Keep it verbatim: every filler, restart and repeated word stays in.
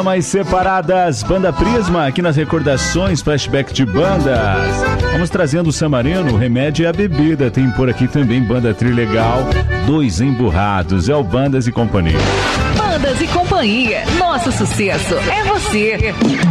Damas Separadas, Banda Prisma, aqui nas recordações, flashback de bandas. Vamos trazendo o Samarino, o Remédio e a Bebida. Tem por aqui também Banda Trilegal, Dois Emburrados, é o Bandas e Companhia. Bandas e Companhia, nosso sucesso é você.